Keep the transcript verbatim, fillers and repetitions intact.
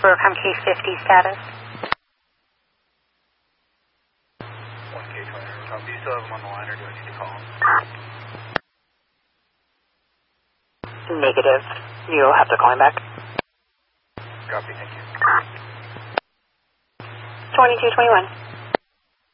Overcome case fifty status. one K twenty, Overcome. Do you still have him on the line or do I need to call him? Negative. You'll have to call him back. Copy, thank you. twenty-two twenty-one.